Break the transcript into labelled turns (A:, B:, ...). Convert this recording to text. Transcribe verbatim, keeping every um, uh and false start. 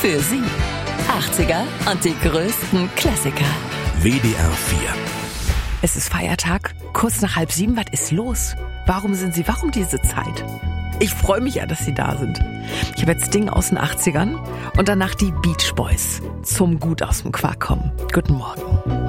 A: Für Sie. achtziger und die größten Klassiker.
B: W D R vier.
C: Es ist Feiertag, kurz nach halb sieben. Was ist los? Warum sind Sie wach um diese Zeit? Ich freue mich ja, dass Sie da sind. Ich habe jetzt Ding aus den achtzigern und danach die Beach Boys zum Gut aus dem Quark kommen. Guten Morgen.